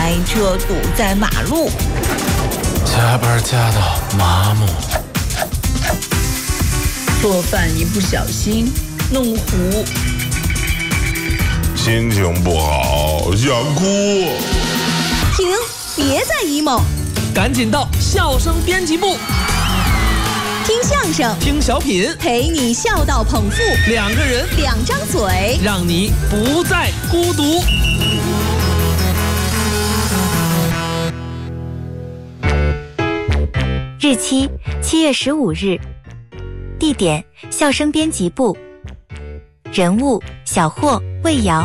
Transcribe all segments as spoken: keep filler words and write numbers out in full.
开车堵在马路， 加班加到麻木， 做饭一不小心弄糊， 心情不好想哭。 停，别再 emo， 赶紧到笑声编辑部， 听相声， 听小品， 陪你笑到捧腹， 两个人， 两张嘴， 让你不再孤独。 日期七月十五日，地点笑声编辑部，人物小霍、魏瑶。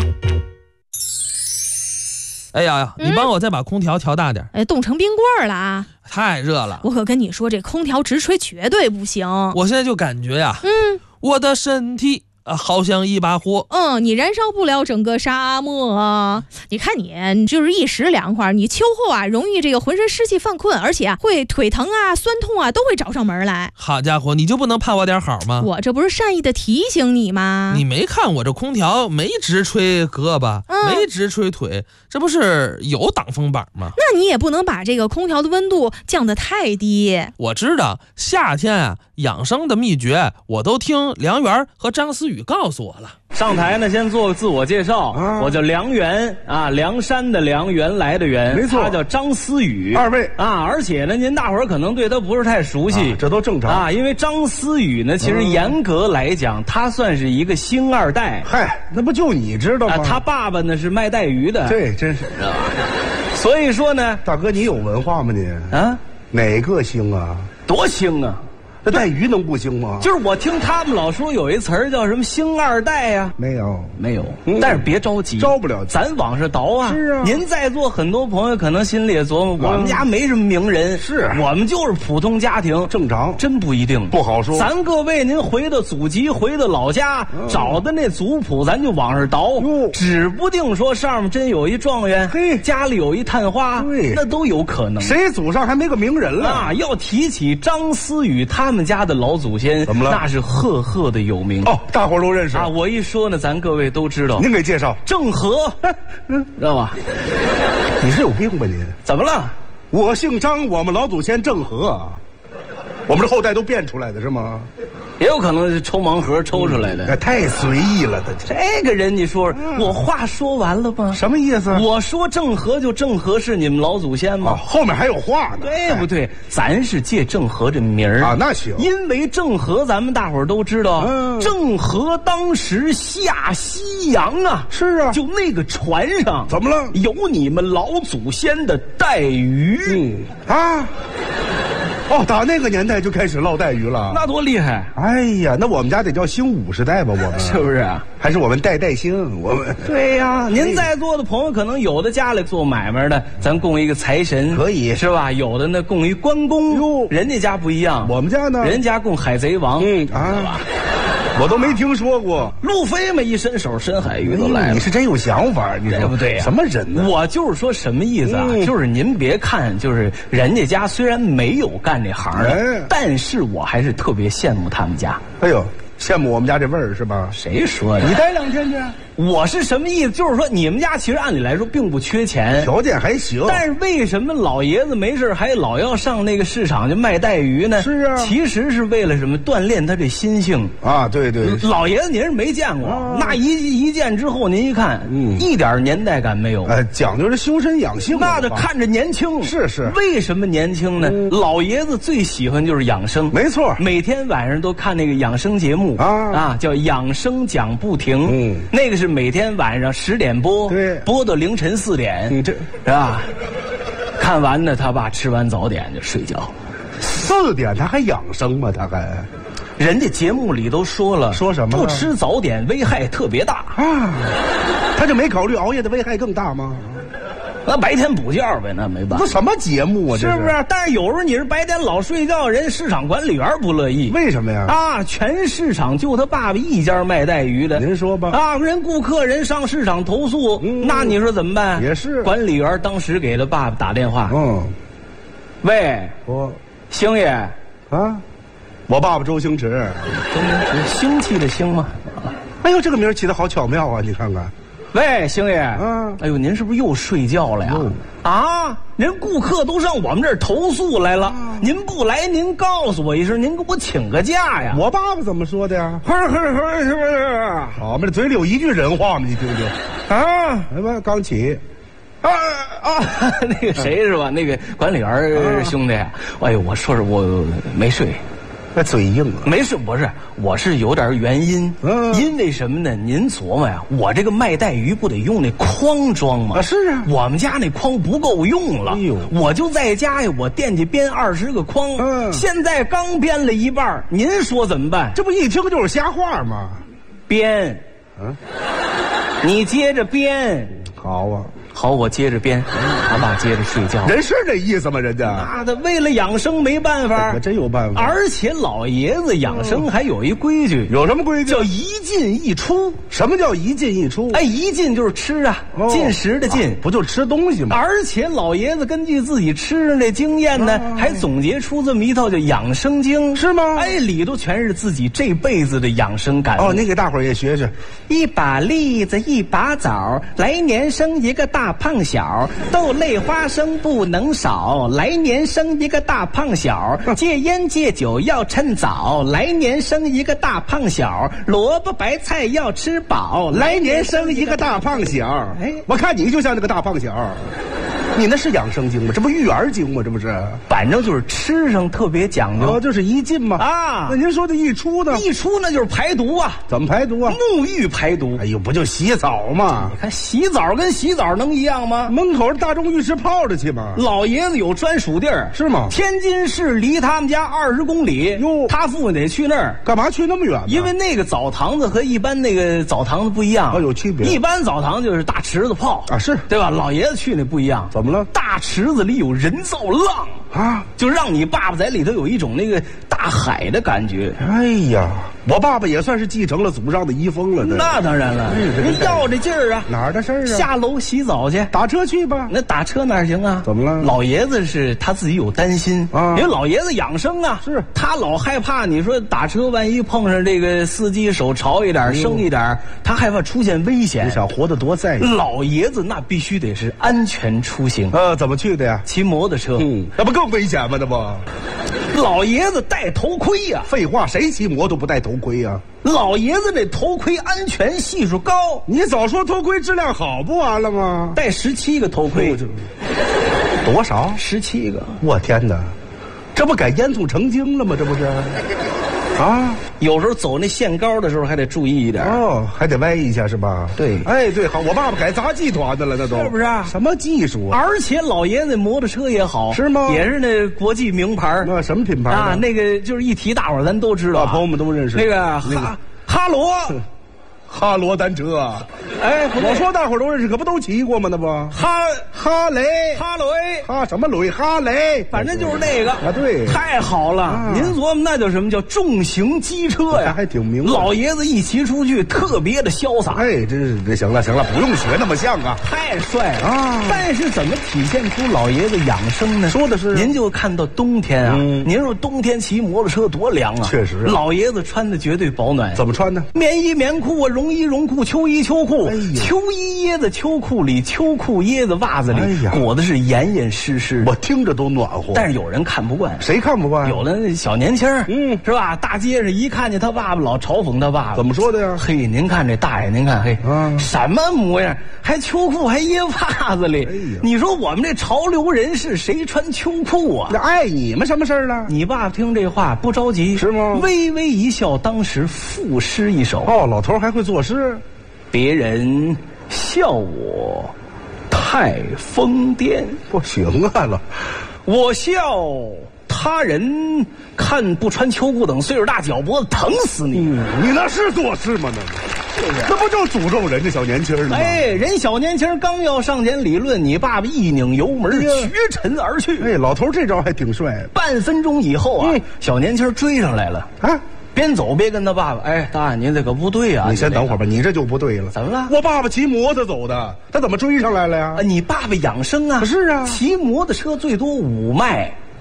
哎呀呀，你帮我再把空调调大点。 哎，冻成冰棍了啊！ 太热了， 我可跟你说，这空调直吹绝对不行。 我现在就感觉呀， 嗯， 我的身体啊，好像一把火。 嗯，你燃烧不了整个沙漠啊！你看你，你就是一时凉快，你秋后啊容易这个浑身湿气犯困，而且啊会腿疼啊、酸痛啊都会找上门来。 好家伙，你就不能盼我点好吗？ 我这不是善意的提醒你吗？ 你没看我这空调没直吹胳膊，嗯、没直吹腿，这不是有挡风板吗？ 那你也不能把这个空调的温度降得太低。 我知道夏天啊养生的秘诀，我都听梁元和张思雨告诉我了。 上台呢，先做个自我介绍。啊、我叫梁元啊，梁山的梁，原来的元， 没错。 他叫张思雨， 二位啊，而且呢，您大伙儿可能对他不是太熟悉， 啊、这都正常啊。因为张思雨呢，其实严格来讲，嗯、他算是一个星二代。 嗨，那不就你知道吗？ 啊、他爸爸呢是卖带鱼的， 对，真是。 所以说呢， 大哥，你有文化吗你？ 啊， 哪个星啊？ 多星啊！ 这带鱼能不行吗？ 就是我听他们老说有一词儿叫什么星二代呀、啊， 没有没有、嗯，但是别着急， 着不了急， 咱往上倒啊。 是啊， 您在座很多朋友可能心里也琢磨，嗯、我们家没什么名人， 是我们就是普通家庭， 正常， 真不一定， 不好说。 咱各位，您回到祖籍，回到老家，嗯、找的那族谱，咱就往上倒，指不定说上面真有一状元， 嘿， 家里有一探花， 对， 那都有可能。 谁祖上还没个名人了？ 啊，要提起张思雨他们家的老祖。祖先怎么了？ 那是赫赫的有名哦，大伙都认识啊！我一说呢，咱各位都知道。 您给介绍， 郑和，嗯，知道吧？ 你是有病吧您？ 怎么了？ 我姓张，我们老祖先郑和，我们这后代都变出来的是吗？ 也有可能是抽盲盒抽出来的， 嗯、太随意了。 这个人，你说说，嗯、我话说完了吗？ 什么意思？ 我说郑和就郑和是你们老祖先吗？ 哦、后面还有话呢， 对不对？咱是借郑和这名儿啊，那行。 因为郑和，咱们大伙儿都知道， 嗯、 郑和当时下西洋啊， 是啊， 就那个船上怎么了？ 有你们老祖先的带鱼， 嗯啊。哦，打那个年代就开始烙带鱼了， 那多厉害！ 哎呀，那我们家得叫兴五十代吧？我们是不是啊？ 还是我们代代兴？我们对呀。您在座的朋友可能有的家里做买卖的，咱供一个财神， 可以是吧？有的呢供一关公， 哟， 人家家不一样。 我们家呢， 人家供海贼王， 嗯啊，我都没听说过。 路飞嘛，一伸手深海鱼都来了。 你是真有想法，你对不对呀？ 什么人呢？ 我就是说什么意思啊？ 嗯、 就是您别看，就是人家家虽然没有干这行的， 哎、 但是我还是特别羡慕他们家。 哎呦，羡慕我们家这味儿是吧？ 谁说的？ 你待两天去。 我是什么意思？就是说你们家其实按理来说并不缺钱， 条件还行， 但是为什么老爷子没事还老要上那个市场去卖带鱼呢？ 是啊， 其实是为了什么？锻炼他这心性啊！对对， 老爷子您是没见过，啊、那一一见之后您一看， 嗯， 一点年代感没有。 哎，讲究是修身养性， 那就看着年轻。 是是， 为什么年轻呢？嗯、老爷子最喜欢就是养生， 没错， 每天晚上都看那个养生节目啊啊，叫养生讲不停。 嗯， 那个是每天晚上十点播， 对， 播到凌晨四点， 嗯，这是吧？看完呢，他爸吃完早点就睡觉。 四点他还养生吗？他还， 人家节目里都说了， 说什么？ 不吃早点危害特别大啊！他就没考虑熬夜的危害更大吗？ 那白天补觉呗，那没办法。 这什么节目啊？ 是不是？但是有时候你是白天老睡觉，人市场管理员不乐意。 为什么呀？ 啊，全市场就他爸爸一家卖带鱼的。 您说吧。 啊，人顾客人上市场投诉，嗯、那你说怎么办？ 也是。 管理员当时给他爸爸打电话。 嗯， 喂， 我星爷啊，我爸爸周星驰。 周星驰，星气的星吗？ 哎呦，这个名起得好巧妙啊！你看看。 喂，星爷， 啊， 哎呦，您是不是又睡觉了呀？啊，人顾客都上我们这儿投诉来了，啊、您不来，您告诉我一声，您给我请个假呀。 我爸爸怎么说的呀？呵呵呵，是不是？我们这嘴里有一句人话吗？你听听。啊，什么刚起？ 啊啊，那个谁是吧？那个管理员兄弟，哎呦，我说是我没睡。 那嘴硬啊！ 没事，不是，我是有点原因。 嗯， 因为什么呢？您琢磨呀，我这个卖带鱼不得用那筐装吗？ 啊，是啊， 我们家那筐不够用了。哎呦，我就在家呀，我惦记编二十个筐。嗯，现在刚编了一半，您说怎么办？ 这不一听就是瞎话吗？ 编，嗯，你接着编。 好啊。 好，我接着编，俺爸接着睡觉。 人是这意思吗？人家那他为了养生没办法， 我真有办法。 而且老爷子养生还有一规矩， 有什么规矩？ 叫一进一出。 什么叫一进一出？ 哎，一进就是吃啊，哦、进食的进、 啊，不就吃东西吗？ 而且老爷子根据自己吃的那经验呢，啊、还总结出这么一套叫养生经， 是吗？ 哎，里头全是自己这辈子的养生感悟。 哦，你给大伙儿也学学。 一把栗子一把枣，来年生一个大胖小。豆类花生不能少，来年生一个大胖小。戒烟戒酒要趁早，来年生一个大胖小。萝卜白菜要吃饱， 来年生一个大胖小。哎，我看你就像那个大胖小。你那是养生经吗？这不育儿经吗？这不是， 反正就是吃上特别讲究， 哦，就是一进嘛啊。 那您说的一出呢？ 一出那就是排毒啊。 怎么排毒啊？ 沐浴排毒。 哎呦，不就洗澡吗？ 你看洗澡跟洗澡能一样吗？ 门口大众浴室泡着去嘛。 老爷子有专属地儿， 是吗？ 天津市离他们家二十公里，哟，他父亲得去那儿。 干嘛去那么远呢？ 因为那个澡堂子和一般那个澡堂子不一样， 哦，有区别。 一般澡堂就是大池子泡啊，是对吧？老爷子去那不一样， 怎么了？ 大池子里有人造浪啊，就让你爸爸在里头有一种那个大海的感觉。 哎呀，我爸爸也算是继承了祖上的遗风了。 那当然了，人要这劲儿啊。 哪儿的事儿啊？ 下楼洗澡去， 打车去吧。 那打车哪行啊？ 怎么了？ 老爷子是他自己有担心啊，因为老爷子养生啊， 是他老害怕你说打车万一碰上这个司机手潮一点、生一点，他害怕出现危险。 你想活得多在意？ 老爷子那必须得是安全出行。 呃，怎么去的呀？ 骑摩托车。 嗯，那不更危险吗？那不， 老爷子戴头盔呀、啊！ 废话，谁骑摩托不戴头盔呀、啊？ 老爷子这头盔安全系数高， 你早说头盔质量好不完了吗？ 戴十七个头盔， 多少？ 十七个！ 我天哪，这不改烟囱成精了吗？这不是？啊， 有时候走那限高的时候还得注意一点哦，还得歪一下是吧？ 对， 哎对，好，我爸爸改杂技团的了，那都是不是啊？ 什么技术啊？ 而且老爷子摩托车也好， 是吗？ 也是那国际名牌。 那什么品牌啊？那个就是一提大伙儿咱都知道、啊， 朋友们都认识。 那个哈、那个、哈罗。 哈罗单车啊！ 哎， 我说大伙儿都认识，可不都骑过吗？那不哈哈雷、 哈雷、 哈什么雷、哈雷， 反正就是那个啊！对， 太好了！啊、您琢磨那叫什么叫重型机车呀？ 还挺明白。 老爷子一骑出去特别的潇洒。 哎，这是这行了行了，不用学那么像啊！ 太帅了啊！但是怎么体现出老爷子养生呢？ 说的是您就看到冬天啊，嗯、您说冬天骑摩托车多凉啊！ 确实， 老爷子穿的绝对保暖。 怎么穿呢？ 棉衣棉裤啊。绒衣绒裤，秋衣秋裤，哎、秋衣掖在秋裤里，秋裤掖在袜子里，哎、裹的是严严实实。 我听着都暖和。 但是有人看不惯， 谁看不惯？ 有的小年轻，嗯，是吧？大街上一看见他爸爸，老嘲讽他爸爸。 怎么说的呀？ 嘿，您看这大爷，您看嘿，啊、什么模样？还秋裤还掖袜子里。哎呀，你说我们这潮流人士谁穿秋裤啊？ 那碍你们什么事儿了？ 你爸听这话不着急是吗？ 微微一笑，当时赋诗一首。 哦，老头还会作诗。 别人笑我太疯癫， 不行啊了。 我笑他人看不穿秋裤等岁数大，脚脖子疼死你。 嗯、你那是作诗吗？那是，那不就诅咒人家小年轻吗？ 哎，人小年轻刚要上前理论，你爸爸一拧油门，绝尘而去。 哎，老头这招还挺帅。 半分钟以后啊，嗯、小年轻追上来了啊。边走边跟他爸爸，哎，大爷您这可不对啊！ 你先等会儿吧，你这就不对了。 怎么了？ 我爸爸骑摩托走的，他怎么追上来了呀？ 啊，你爸爸养生啊？ 是啊， 骑摩托车最多五迈。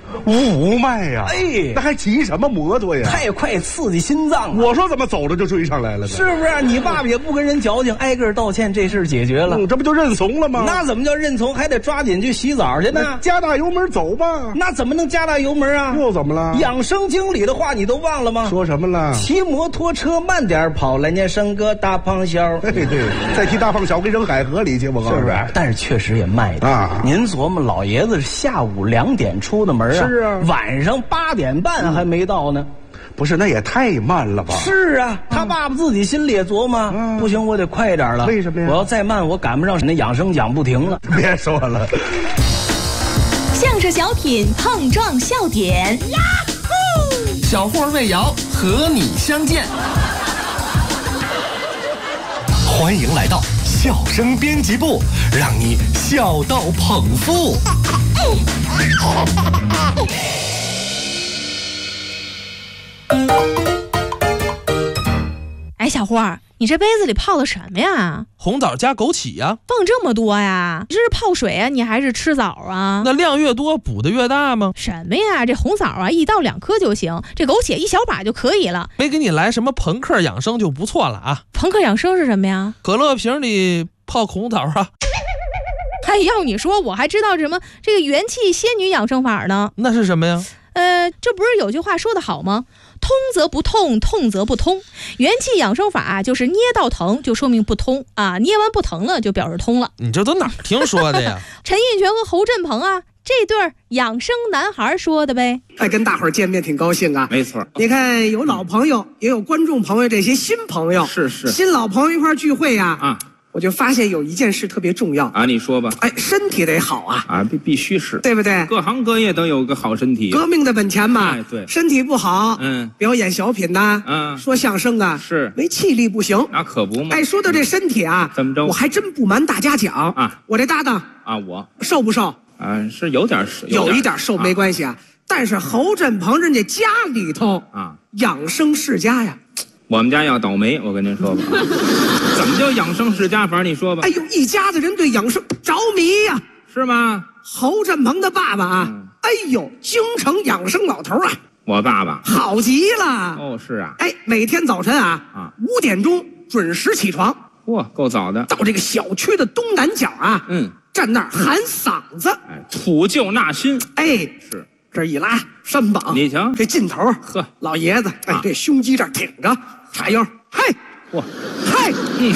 五迈呀！ 哎那还骑什么摩托呀？ 太快刺激心脏了。 我说怎么走着就追上来了呢？ 是不是？你爸爸也不跟人矫情，挨个道歉，这事儿解决了。 嗯，这不就认怂了吗？ 那怎么叫认怂？还得抓紧去洗澡去呢。 加大油门走吧。 那怎么能加大油门啊？ 又怎么了？ 养生经里的话你都忘了吗？ 说什么了？ 骑摩托车慢点跑，来年生个大胖小。 对对，再提大胖小给扔海河里去，我告诉你。 是不是？但是确实也慢一点啊。 您琢磨，老爷子下午两点出的门啊， 是啊， 晚上八点半还没到呢。 不是，那也太慢了吧？ 是啊，他爸爸自己心里也琢磨， 嗯、 不行，我得快一点了。 为什么呀？ 我要再慢，我赶不上那养生奖不停了。 别说了。 相声小品碰撞笑点，呀呼！小霍魏瑶和你相见。欢迎来到笑声编辑部，让你笑到捧腹。 哎，小霍儿，你这杯子里泡的什么呀？ 红枣加枸杞呀。 放这么多呀？这是泡水啊，你还是吃枣啊？ 那量越多，补的越大吗？ 什么呀？这红枣啊，一到两颗就行，这枸杞一小把就可以了。 没给你来什么朋克养生就不错了啊。 朋克养生是什么呀？ 可乐瓶里泡红枣啊。 还要你说，我还知道什么这个元气仙女养生法呢？ 那是什么呀？ 呃，这不是有句话说得好吗？通则不痛，痛则不通。元气养生法、啊、就是捏到疼就说明不通啊，捏完不疼了就表示通了。 你这都哪儿听说的呀？ 陈印泉和侯振鹏啊，这对养生男孩说的呗。 哎，跟大伙儿见面挺高兴啊。 没错， 你看有老朋友，也有观众朋友，这些新朋友， 是是， 新老朋友一块聚会呀、 啊。啊我就发现有一件事特别重要啊，你说吧。 哎，身体得好啊， 啊，必必须是， 对不对？ 各行各业都有个好身体， 革命的本钱嘛。 哎，对， 身体不好， 嗯， 表演小品呐， 嗯， 说相声啊， 是没气力不行。 那可不嘛。 哎，说到这身体啊， 怎么着？ 我还真不瞒大家讲啊， 我这搭档啊，我瘦不瘦？ 啊，是有点瘦， 有一点瘦没关系啊。但是侯振鹏人家家里头啊， 养生世家呀。 我们家要倒霉，我跟您说吧。怎么叫养生世家法？你说吧。 哎呦，一家子人对养生着迷呀、啊， 是吗？ 侯振鹏的爸爸啊，嗯、哎呦，京城养生老头啊。 我爸爸好极了。 哦，是啊。 哎，每天早晨啊，啊，五点钟准时起床。 哇，够早的。 到这个小区的东南角啊， 嗯， 站那儿喊嗓子， 哎，吐旧纳新。 哎， 是。 这一拉山膀， 你瞧这劲头， 呵， 老爷子，哎，啊、这胸肌这儿挺着，叉腰，嘿， 哇， 嘿， 嗯，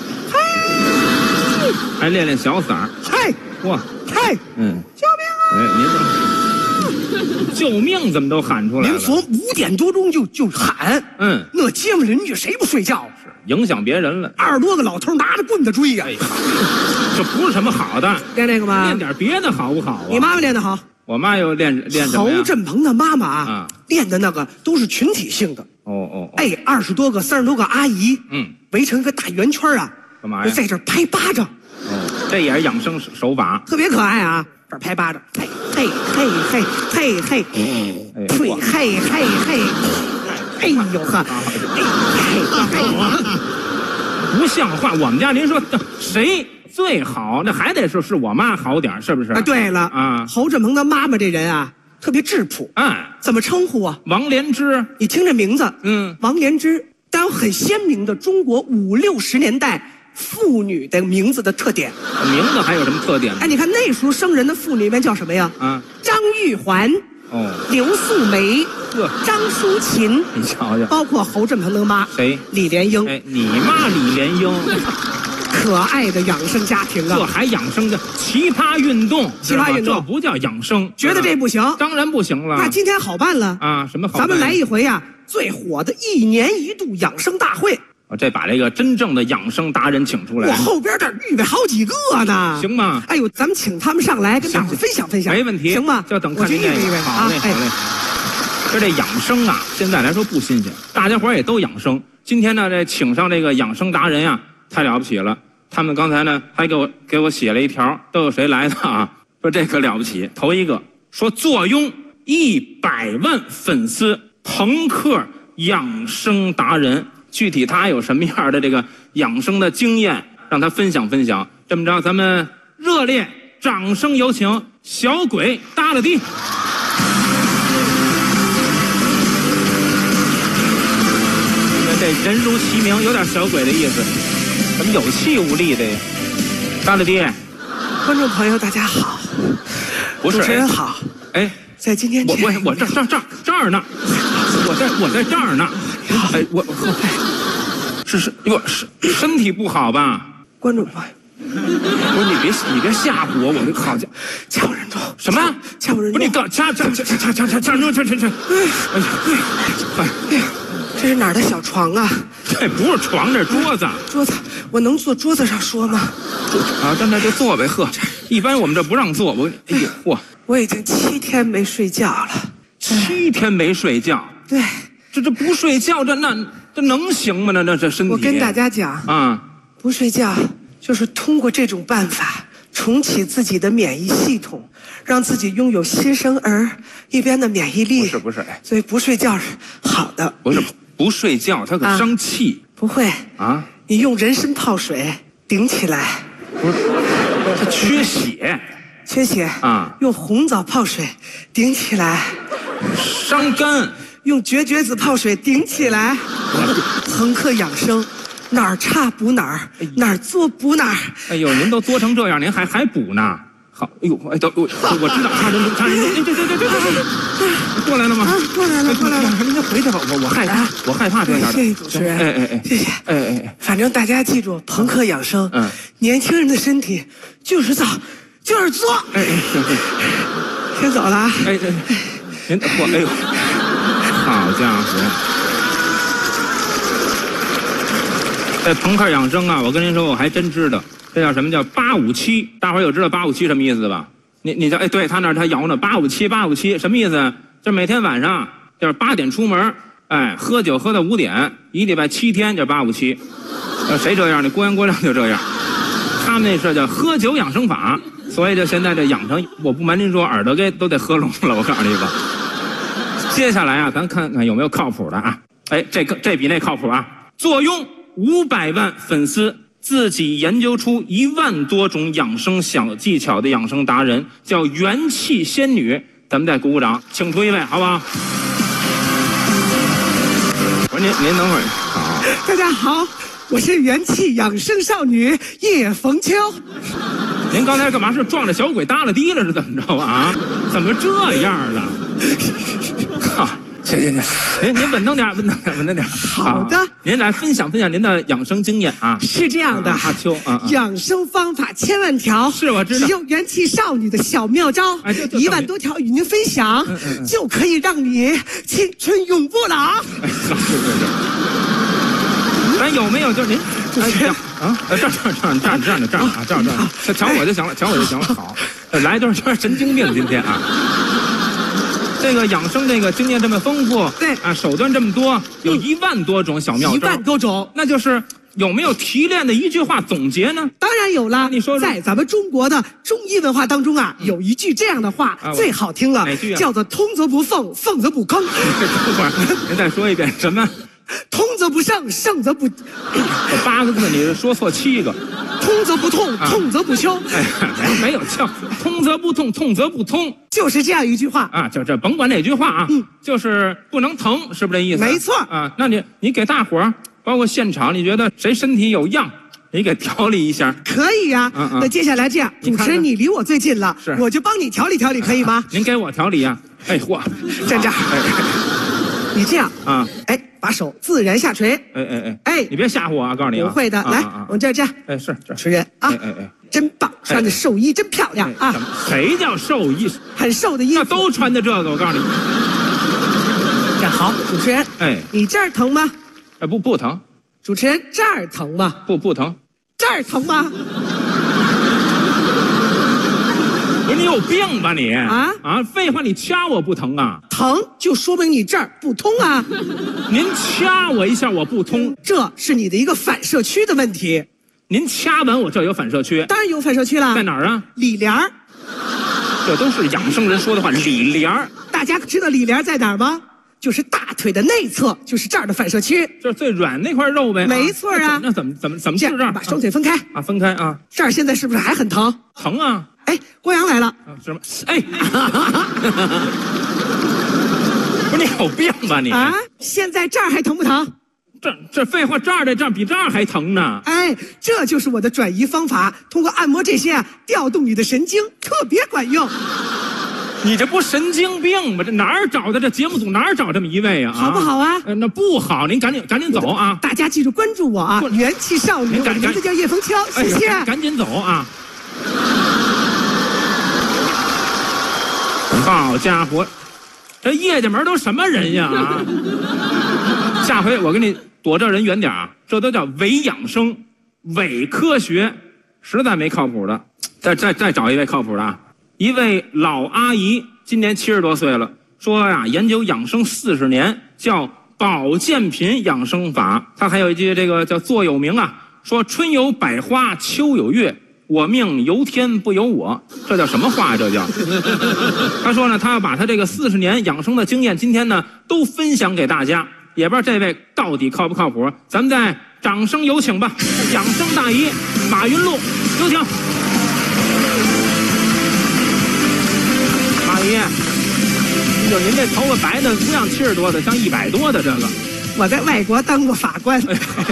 嘿， 还练练小嗓儿， 嘿， 哇， 嘿， 嗯， 救命啊！哎，您这救命怎么都喊出来了？ 您从五点多钟就就喊， 嗯， 那街坊邻居谁不睡觉？ 是影响别人了。 二十多个老头拿着棍子追呀、 啊，哎，这不是什么好的， 练这个吗？ 练点别的好不好啊？ 你妈妈练得好。 我妈又练练什么呀？ 侯振鹏的妈妈啊， 啊练的那个都是群体性的。 哦哦哦！ 哎，二十多个、三十多个阿姨， 嗯， 围成一个大圆圈啊， 干嘛呀？ 在这拍巴掌。 哦，这也是养生手法， 特别可爱啊！这拍巴掌，嘿嘿嘿嘿嘿嘿，呸嘿嘿嘿，哎呦呵，哎嘿， 不像话！我们家您说谁？最好，那还得是是我妈好点，是不是？ 啊，对了啊， 侯振鹏的妈妈这人啊，特别质朴。 嗯， 怎么称呼啊？ 王莲芝。 你听这名字， 嗯， 王莲芝，带有很鲜明的中国五六十年代妇女的名字的特点。 名字还有什么特点？ 哎，你看那时候生人的妇女一般叫什么呀？ 啊， 张玉环， 哦， 刘素梅， 呵， 张淑琴， 你瞧瞧， 包括侯振鹏的妈谁？ 李莲英。 哎，你妈李莲英。 可爱的养生家庭啊， 这还养生的奇葩运动， 奇葩运动这不叫养生。 觉得这不行？ 当然不行了。 那今天好办了啊！什么好办？ 咱们来一回啊，最火的一年一度养生大会。 我这把这个真正的养生达人请出来。 我后边这预备好几个呢， 行吗？ 哎呦，咱们请他们上来跟大伙分享分享， 没问题， 行吗？ 就等看您这个。好嘞，好嘞。就这养生啊，现在来说不新鲜，大家伙也都养生。今天呢，这请上这个养生达人呀，太了不起了。他们刚才呢还给我给我写了一条，都有谁来的啊？说这可了不起。头一个说坐拥一百万粉丝，朋克养生达人，具体他有什么样的这个养生的经验，让他分享分享。这么着，咱们热烈掌声有请小鬼耷拉地。 这人如其名，有点小鬼的意思，怎么有气无力的呀？大子弟， 观众朋友大家好， 不是主持人好。 哎， 在今天我我我这这这这儿呢，我在我在这儿呢。哎，我我是是我是身体不好吧？ 观众朋友。 不是你别你别吓唬我，我这好家伙， 掐不人中什么？ 掐不人中？ 不是你干掐掐掐掐掐掐掐住掐掐掐！哎呀， 哎呀，这是哪儿的小床啊？ 这不是床，这是桌子。 桌子，我能坐桌子上说吗？ 啊，那那就坐呗，呵。一般我们这不让坐，我哎呦嚯！ 我已经七天没睡觉了， 七天没睡觉。 对， 这这不睡觉，这那这能行吗？那那这身体。 我跟大家讲啊， 不睡觉。就是通过这种办法重启自己的免疫系统，让自己拥有新生儿一边的免疫力。 不是不是， 所以不睡觉是好的。 不是不睡觉，它可伤气。 啊、不会啊， 你用人参泡水顶起来。 不是，它缺血。 缺血啊， 用红枣泡水顶起来。 伤肝。 用绝绝子泡水顶起来。朋克养生。哪儿差补哪儿，哎、哪儿作补哪儿。 哎呦，您都作成这样，您还还补呢？好，哎呦，哎，都我我知道，差人中，差人中，哎，对对对对对，过来了吗？ 啊，过来了，过来了。 您先回去吧，我我害怕，我害怕这样的。 谢谢主持人， 哎哎哎， 谢谢， 哎哎哎， 反正大家记住，朋克养生， 嗯， 年轻人的身体就是造，就是作。 哎哎，行行， 先走了啊。 哎哎，您我哎呦，好家伙！这朋克养生啊，我跟您说，我还真知道，这叫什么叫八五七？大伙儿有知道八五七什么意思吧？你你叫哎，对他那儿他摇呢，八五七八五七什么意思？就每天晚上就是八点出门，哎，喝酒喝到五点，一礼拜七天就八五七。呃，谁这样？你郭阳郭亮就这样。他们那是叫喝酒养生法，所以就现在这养生，我不瞒您说，耳朵给都得喝聋了。我告诉你吧。接下来啊，咱看看有没有靠谱的啊？哎，这个这比那靠谱啊！坐拥五百万粉丝，自己研究出一万多种养生小技巧的养生达人，叫元气仙女。咱们再鼓鼓掌，请出一位，好不好？我说您，您等会儿。好， 大家好，我是元气养生少女叶逢秋。 您刚才干嘛？是撞着小鬼耷拉低了，是怎么着啊？怎么这样了？哈。行行行，您您稳当点，稳当点，稳当点。 好的， 您来分享分享您的养生经验啊。 是这样的， 阿秋啊， 养生方法千万条， 是我知道。 只有元气少女的小妙招， 哎，就一万多条与您分享， 嗯嗯， 就可以让你青春永不老。 哎，是是是。咱有没有就是您？哎，啊，这这这这这这样的这样啊，这样这样，瞧我就行了，瞧我就行了。好，来都是全是神经病，今天啊。这个养生这个经验这么丰富， 对啊，手段这么多，有一万多种小妙招， 一万多种， 那就是有没有提炼的一句话总结呢？ 当然有了， 你说说， 在咱们中国的中医文化当中啊，有一句这样的话、啊、最好听了， 哪句啊？ 叫做“通则不奉，奉则不坑”。 等会儿，您再说一遍，什么？ 通则不胜，胜则不。 这八个字你说错七个。 通则不痛，痛则不休。 哎，没有窍。通则不痛，痛则不通， 就是这样一句话啊。就这甭管哪句话啊，嗯，就是不能疼，是不是这意思？ 没错啊。那你你给大伙儿，包括现场，你觉得谁身体有恙，你给调理一下？ 可以呀、啊。嗯嗯。那接下来这样，主持人你离我最近了， 是， 我就帮你调理调理，可以吗？ 您给我调理呀、啊。哎嚯， 站这儿。哎，你这样啊， 哎。把手自然下垂， 哎哎哎哎， 你别吓唬我啊！告诉你啊， 不会的，来，往这儿站， 哎是， 主持人啊， 哎哎哎， 真棒，穿的寿衣真漂亮啊！ 谁叫寿衣？ 很瘦的衣服， 那都穿的这个，我告诉你。 站好，主持人， 哎， 你这儿疼吗？ 哎不不疼。 主持人这儿疼吗？ 不不疼。 这儿疼吗？ 不是你有病吧你？ 啊啊！废话，你掐我不疼啊？ 疼就说明你这儿不通啊！ 您掐我一下我不通， 这是你的一个反射区的问题。 您掐完我这有反射区？ 当然有反射区了。 在哪儿啊？ 里帘儿。 这都是养生人说的话。里帘儿， 大家知道里帘在哪儿吗？就是大腿的内侧，就是这儿的反射区， 就是最软那块肉呗。 没错啊。 那怎么怎么怎么是这样？ 把双腿分开啊，分开啊。 这儿现在是不是还很疼？ 疼啊！ 哎，郭阳来了。 什么？哎，不是你有病吧你？ 啊！现在这儿还疼不疼？ 这这废话，这儿的这儿比这儿还疼呢。 哎，这就是我的转移方法，通过按摩这些啊，调动你的神经，特别管用。 你这不神经病吗？这哪儿找的？这节目组哪儿找这么一位啊？ 好不好啊？ 呃、那不好，您赶紧赶紧走啊！ 大家记住关注我啊！元气少女，我的名字叫叶枫秋，谢谢、 哎。赶紧走啊！好家伙，这叶家门都什么人呀？啊！下回我给你躲这人远点啊！这都叫伪养生、伪科学，实在没靠谱的。再再再找一位靠谱的啊！一位老阿姨，今年七十多岁了，说呀、啊，研究养生四十年，叫保健品养生法。她还有一句这个叫座右铭啊，说春有百花，秋有月，我命由天不由我。这叫什么话？这叫？她说呢，她要把她这个四十年养生的经验，今天呢都分享给大家。也不知道这位到底靠不靠谱，咱们再掌声有请吧！养生大姨马云路，有请。马姨，就您这头发白的不像七十多的，像一百多的这个。 我在外国当过法官。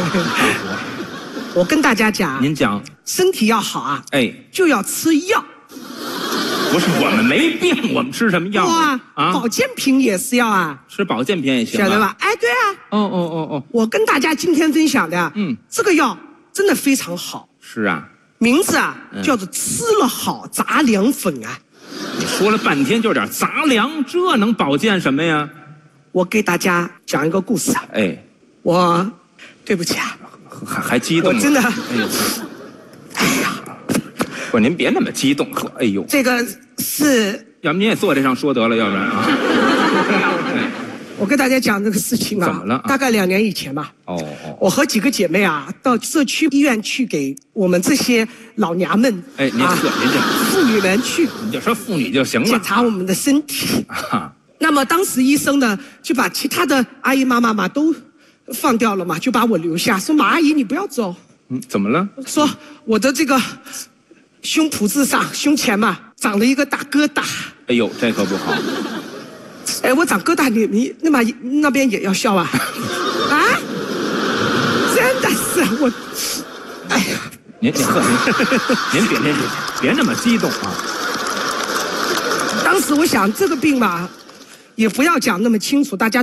我跟大家讲， 您讲， 身体要好啊， 哎， 就要吃药。 不是我们没病，我们吃什么药啊？啊，保健品也是药啊， 吃保健品也行、啊， 晓得吧？哎，对啊。 哦哦哦哦， 我跟大家今天分享的， 嗯， 这个药真的非常好。 是啊， 名字啊、 嗯、 叫做吃了好杂粮粉啊。 你说了半天就点杂粮，这能保健什么呀？ 我给大家讲一个故事啊。 哎， 我对不起啊， 还还激动了， 我真的， 哎呦，哎呀。不是您别那么激动，说哎呦， 这个是， 要不您也坐这上说得了，要不然啊。 我跟大家讲这个事情啊， 怎么了、啊？ 大概两年以前吧。 哦哦。 我和几个姐妹啊，到社区医院去给我们这些老娘们， 哎，您啊， 您这妇女们去， 你就说妇女就行了， 检查我们的身体。啊。那么当时医生呢，就把其他的阿姨妈妈嘛都放掉了嘛，就把我留下，说马阿姨你不要走。 嗯，怎么了？ 说我的这个。胸脯之上，胸前嘛，长了一个大疙瘩。 哎呦，这可不好。 哎，我长疙瘩，你你那么那边也要笑啊？啊？真的是我，哎呀！ 您您呵，您别别别那么激动啊！ 当时我想，这个病嘛，也不要讲那么清楚，大家。